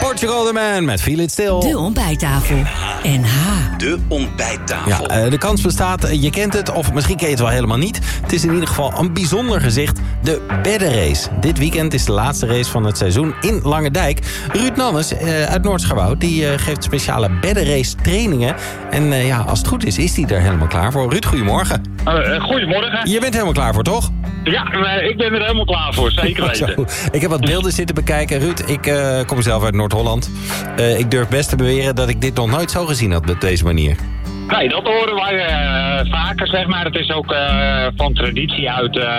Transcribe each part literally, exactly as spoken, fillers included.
Portugal the Man met Feel It Still. De ontbijttafel. N H. De ontbijttafel. Ja, de kans bestaat, je kent het of misschien ken je het wel helemaal niet. Het is in ieder geval een bijzonder gezicht, de beddenrace. Dit weekend is de laatste race van het seizoen in Langendijk. Ruud Nannes uh, uit Noordschouw, die uh, geeft speciale beddenrace trainingen. En uh, ja, als het goed is, is hij er helemaal klaar voor. Ruud, goedemorgen. Uh, goedemorgen. Je bent helemaal klaar voor, toch? Ja, ik ben er helemaal klaar voor, zeker weten. Zo. Ik heb wat beelden zitten bekijken. Ruud, ik uh, kom zelf uit Noord-Holland. Uh, ik durf best te beweren dat ik dit nog nooit zo gezien had op deze manier. Nee, dat horen wij uh, vaker, zeg maar. Het is ook uh, van traditie uit uh,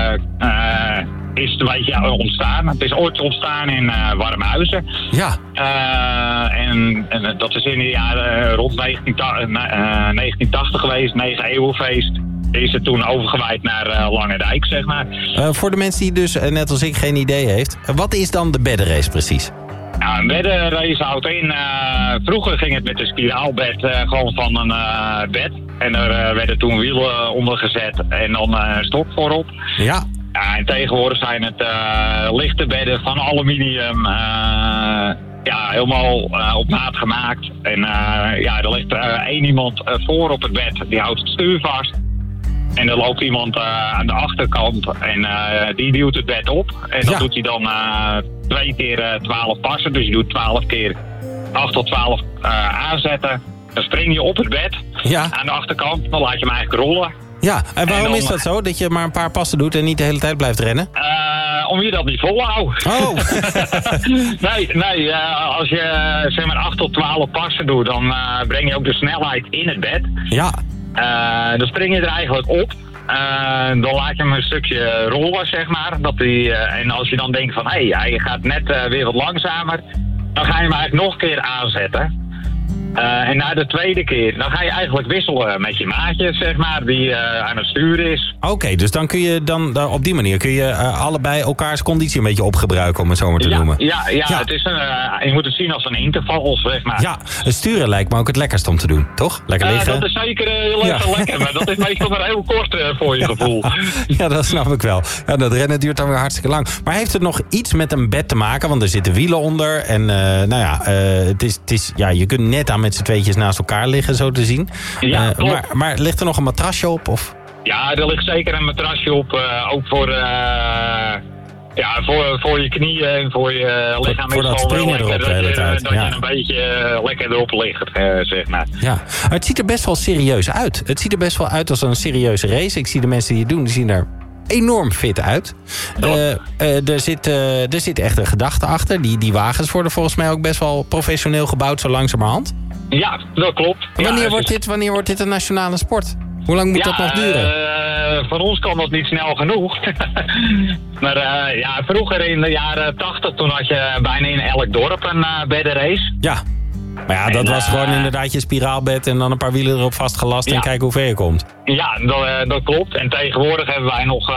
uh, is het een beetje ontstaan. Het is ooit ontstaan in uh, Warmhuizen. Ja. Uh, en, en dat is in de jaren rond negentien tachtig geweest, negen eeuwenfeest. Is het toen overgewaaid naar uh, Langendijk, zeg maar. Uh, voor de mensen die dus, uh, net als ik, geen idee heeft. Uh, wat is dan de beddenrace precies? Nou, een beddenrace houdt in... Uh, vroeger ging het met een spiraalbed uh, gewoon van een uh, bed. En er uh, werden toen wielen onder gezet en dan uh, een stok voorop. Ja. Uh, en tegenwoordig zijn het uh, lichte bedden van aluminium... Uh, ja, helemaal uh, op maat gemaakt. En uh, ja, er ligt uh, één iemand uh, voor op het bed. Die houdt het stuur vast. En er loopt iemand uh, aan de achterkant en uh, die duwt het bed op. En dat ja. doet hij dan uh, twee keer uh, twaalf passen. Dus je doet twaalf keer acht tot twaalf uh, aanzetten. Dan spring je op het bed ja. aan de achterkant. Dan laat je hem eigenlijk rollen. Ja, en waarom en dan, is dat zo? Dat je maar een paar passen doet en niet de hele tijd blijft rennen? Uh, om je dat niet volhoudt. Oh! nee, nee uh, als je uh, zeg maar acht tot twaalf passen doet, dan uh, breng je ook de snelheid in het bed. Ja. Uh, dan spring je er eigenlijk op. Uh, dan laat je hem een stukje rollen, zeg maar. Dat die, uh, en als je dan denkt van, hé, hey, hij gaat net uh, weer wat langzamer. Dan ga je hem eigenlijk nog een keer aanzetten. Uh, en na de tweede keer, dan ga je eigenlijk wisselen met je maatje, zeg maar, die uh, aan het sturen is. Oké, okay, dus dan kun je dan, dan op die manier kun je uh, allebei elkaars conditie een beetje opgebruiken, om het zo maar te ja, noemen. Ja, ja, ja. Het is een, uh, je moet het zien als een interval, zeg maar. Ja, het sturen lijkt me ook het lekkerst om te doen, toch? Lekker liggen. Uh, dat is zeker uh, heel erg ja. lekker, maar dat is meestal maar heel kort uh, voor je gevoel. Ja, dat snap ik wel. Ja, dat rennen duurt dan weer hartstikke lang. Maar heeft het nog iets met een bed te maken? Want er zitten wielen onder en uh, nou ja, uh, het is, het is, ja, je kunt net aan met z'n tweetjes naast elkaar liggen, zo te zien. Ja, uh, maar, maar ligt er nog een matrasje op? Of? Ja, er ligt zeker een matrasje op. Uh, ook voor, uh, ja, voor, voor je knieën en voor je lichaam. Voor, voor dat springen erop de hele tijd. Dat ja. je een beetje uh, lekker erop ligt, uh, zeg maar. Ja, maar het ziet er best wel serieus uit. Het ziet er best wel uit als een serieuze race. Ik zie de mensen die het doen, die zien er enorm fit uit. Uh, uh, er, zit, uh, er zit echt een gedachte achter. Die, die wagens worden volgens mij ook best wel professioneel gebouwd, zo langzamerhand. Ja, dat klopt. Wanneer, ja, wordt, dit, wanneer wordt dit een nationale sport? Hoe lang moet ja, dat nog duren? Uh, van ons kan dat niet snel genoeg. maar uh, ja, vroeger in de jaren tachtig, toen had je bijna in elk dorp een uh, beddenrace. Ja, maar ja, dat en, was uh, gewoon inderdaad je spiraalbed en dan een paar wielen erop vastgelast ja. en kijken hoe ver je komt. Ja, dat, uh, dat klopt. En tegenwoordig hebben wij nog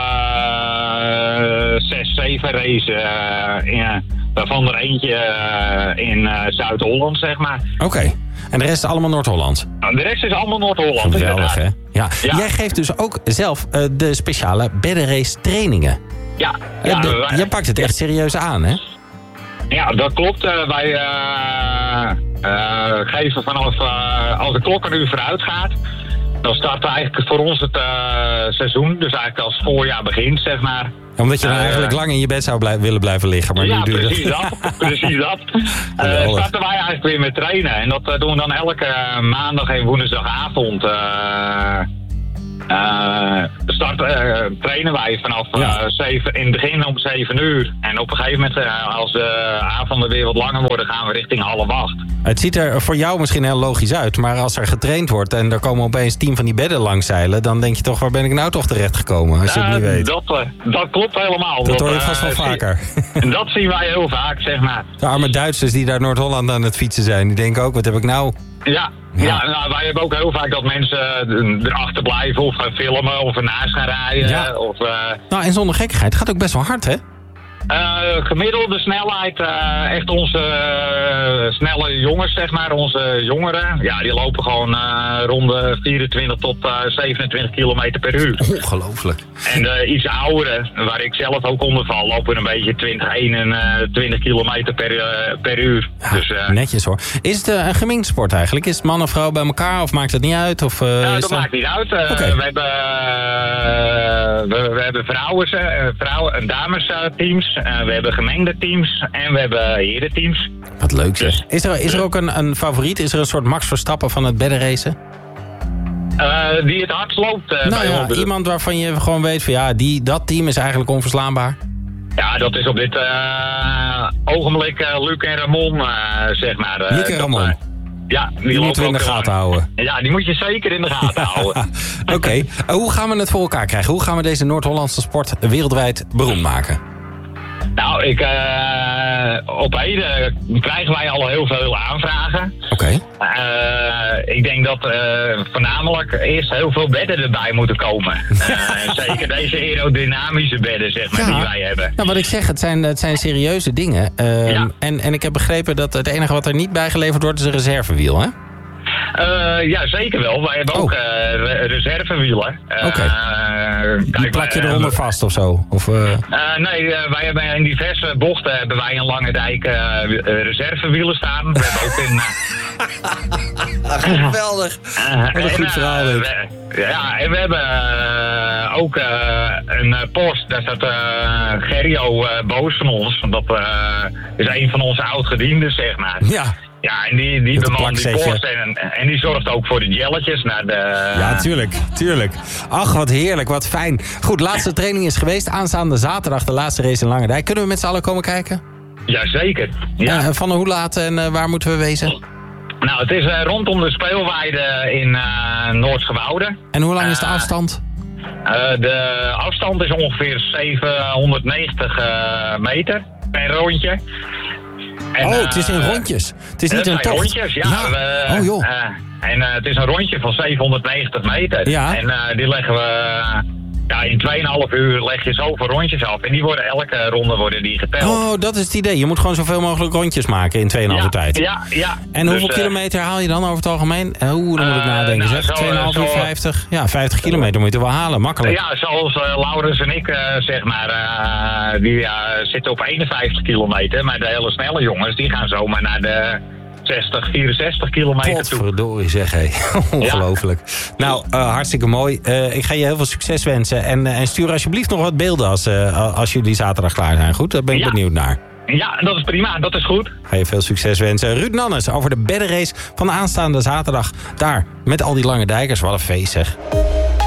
uh, zes, zeven races. Uh, in, waarvan er eentje uh, in uh, Zuid-Holland, zeg maar. Oké. Okay. En de rest is allemaal Noord-Holland? De rest is allemaal Noord-Holland. Geweldig, hè? Ja. Ja. Jij geeft dus ook zelf uh, de speciale beddenrace trainingen. Ja. Uh, ja de, wij, je pakt het echt serieus aan, hè? Ja, dat klopt. Uh, wij uh, uh, geven vanaf uh, als de klok een uur vooruit gaat, dan start eigenlijk voor ons het uh, seizoen. Dus eigenlijk als het voorjaar begint, zeg maar. Omdat je dan uh, eigenlijk lang in je bed zou blij- willen blijven liggen. Maar ja, nu doe je precies dat. dat. precies dat. Uh, starten wij eigenlijk weer met trainen. En dat uh, doen we dan elke uh, maandag en woensdagavond. Uh, uh, start, uh, trainen wij vanaf uh, ja. zeven, in het begin om zeven uur. En op een gegeven moment, uh, als de avonden weer wat langer worden, gaan we richting half acht. Het ziet er voor jou misschien heel logisch uit. Maar als er getraind wordt en er komen opeens tien van die bedden langs zeilen, dan denk je toch, waar ben ik nou toch terecht gekomen? Als je uh, het niet weet. Dat, uh, dat klopt helemaal. Dat hoor je vast wel uh, vaker. Zie, dat zien wij heel vaak, zeg maar. De arme Duitsers die daar Noord-Holland aan het fietsen zijn, die denken ook, wat heb ik nou? Ja, ja. ja nou, wij hebben ook heel vaak dat mensen erachter blijven of gaan filmen of ernaast gaan rijden. Ja. Of, uh... Nou, en zonder gekkigheid, het gaat ook best wel hard, hè? Uh, gemiddelde snelheid, uh, echt onze uh, snelle jongens, zeg maar, onze jongeren. Ja, die lopen gewoon uh, rond de vierentwintig tot uh, zevenentwintig kilometer per uur. Ongelooflijk. En de iets ouderen, waar ik zelf ook onder val, lopen een beetje twintig, eenentwintig kilometer per, uh, per uur. Ja, dus, uh, netjes hoor. Is het uh, een gemengd sport eigenlijk? Is het man en vrouw bij elkaar of maakt het niet uit? Of, uh, uh, is dat dat... maakt niet uit. Uh, Okay. We hebben, uh, we, we hebben vrouwen, uh, vrouwen en damesteams, uh, we hebben gemengde teams en we hebben herenteams. Wat leuk zeg. Dus- Is er, is er ook een, een favoriet? Is er een soort Max Verstappen van het beddenracen? Uh, die het hardst loopt. Uh, Nou bij ja, ons. iemand waarvan je gewoon weet van ja, die, dat team is eigenlijk onverslaanbaar. Ja, dat is op dit uh, ogenblik uh, Luc en Ramon, uh, zeg maar. Uh, Luc en dat, Ramon. uh, ja, die, Die moeten we in de lopen ook gaten heel- houden. Ja, die moet je zeker in de gaten houden. Oké, okay. uh, hoe gaan we het voor elkaar krijgen? Hoe gaan we deze Noord-Hollandse sport wereldwijd beroemd maken? Nou, ik, uh, op heden krijgen wij al heel veel aanvragen. Oké. Okay. Uh, ik denk dat uh, voornamelijk eerst heel veel bedden erbij moeten komen. Uh, zeker deze aerodynamische bedden, zeg maar, Ja. die wij hebben. Nou, wat ik zeg, het zijn, het zijn serieuze dingen. Uh, Ja. en, en ik heb begrepen dat het enige wat er niet bijgeleverd wordt is een reservewiel, hè? Uh, ja, zeker wel. Wij hebben Oh. ook uh, re- reservewielen. Uh, Oké. kijk, Die plak je wij- eronder vast of zo? Of, uh... Uh, nee, uh, wij hebben in diverse bochten hebben wij in Lange Dijk uh, reservewielen staan. We hebben ook in... Uh, Geweldig. uh, Wat een goed en, verhaal, uh, dit. we- Ja, en we hebben uh, ook uh, een uh, post. Daar staat uh, Gerrio uh, Boos van ons. Want dat uh, is een van onze oud-gedienden, zeg maar. Ja. Ja, en die, die Met een bemant die plakzetje. post. En, en die zorgt ook voor de jelletjes naar de... Ja, tuurlijk, tuurlijk. Ach, wat heerlijk, wat fijn. Goed, laatste training is geweest. Aanstaande zaterdag de laatste race in Langendijk. Kunnen we met z'n allen komen kijken? Jazeker. Ja. Ja. Van hoe laat en uh, waar moeten we wezen? Nou, het is uh, rondom de speelweide in uh, Noordsche-Wouden. En hoe lang is de Uh, afstand? Uh, de afstand is ongeveer zevenhonderdnegentig uh, meter per rondje. En, Oh, het is in uh, rondjes. Het is dat niet een zijn tocht. rondjes, ja. We, Oh joh. uh, en uh, het is een rondje van zevenhonderdnegentig meter. Ja. En uh, die leggen we... Uh, ja, in twee komma vijf uur leg je zoveel rondjes af. En die worden elke ronde worden die geteld. Oh, dat is het idee. Je moet gewoon zoveel mogelijk rondjes maken in twee komma vijf ja, tijd. Ja, ja. En Dus, hoeveel uh, kilometer haal je dan over het algemeen? Uh, Hoe dan moet ik Uh, nadenken? nou, zeg, zo, twee komma vijf uur, zo- vijftig. Ja, vijftig kilometer moet je er wel halen, makkelijk. Ja, zoals uh, Laurens en ik, uh, zeg maar, uh, die uh, zitten op eenenvijftig kilometer. Maar de hele snelle jongens, die gaan zomaar naar de zestig, vierenzestig kilometer toe. Potverdorie zeg, hé. Ongelooflijk. Nou, uh, hartstikke mooi. Uh, ik ga je heel veel succes wensen. En, uh, en stuur alsjeblieft nog wat beelden als, uh, als jullie zaterdag klaar zijn. Goed, daar ben ik Ja. benieuwd naar. Ja, dat is prima, dat is goed. Ga je veel succes wensen. Ruud Nannes over de beddenrace van de aanstaande zaterdag. Daar, met al die lange dijkers. Wat een feest zeg.